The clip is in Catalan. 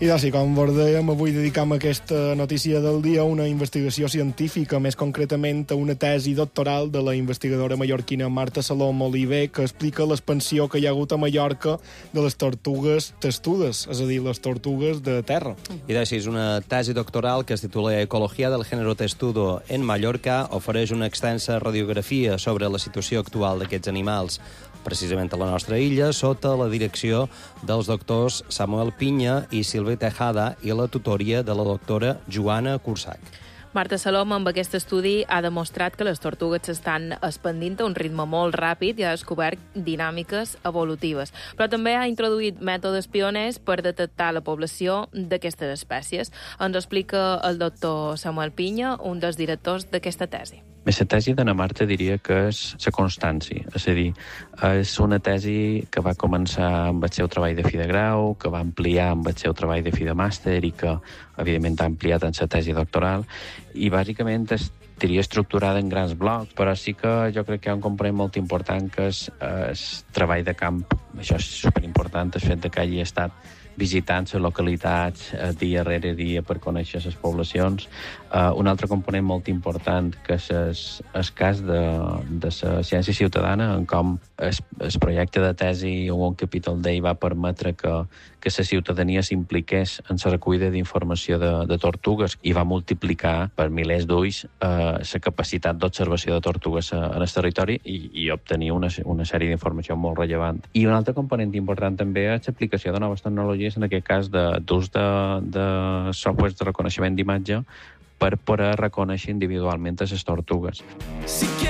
I doncs, com vos dèiem, avui dedicam aquesta notícia del dia a una investigació científica, més concretament a una tesi doctoral de la investigadora mallorquina Marta Salom Oliver, que explica l'expansió que hi ha hagut a Mallorca de les tortugues testudes, és a dir, les tortugues de terra. I d'així és una tesi doctoral que es titula Ecología del género testudo en Mallorca, ofereix una extensa radiografia sobre la situació actual d'aquests animals, precisament a la nostra illa, sota la direcció dels doctors Samuel Pinya i Silvia Tejada i la tutoria de la doctora Joana Cursac. Marta Salom, amb aquest estudi, ha demostrat que les tortugues s'estan expandint a un ritme molt ràpid i ha descobert dinàmiques evolutives. Però també ha introduït mètodes pioners per detectar la població d'aquestes espècies. Ens explica el doctor Samuel Pinya, un dels directors d'aquesta tesi. La tesi d'Anna Marta diria que és la constància, és a dir, és una tesi que va començar amb el seu treball de fi de grau, que va ampliar amb el seu treball de fi de màster i que, evidentment, ha ampliat en la tesi doctoral, i bàsicament estaria estructurada en grans blocs, però sí que jo crec que hi ha un component molt important que és el treball de camp. Això és superimportant, el fet que hagi estat visitant les localitats dia rere dia per conèixer les poblacions. Un altre component molt important que és el cas de la ciència ciutadana, en com el projecte de tesi o un capítol d'ell va permetre que la ciutadania s'impliqués en la recollida d'informació de tortugues i va multiplicar per milers d'ulls la capacitat d'observació de tortugues en el territori i obtenir una sèrie d'informació molt rellevant. I un altre component important també és l'aplicació de noves tecnologies, en aquest cas d'ús de softwares de reconeixement d'imatge per poder reconèixer individualment les tortugues.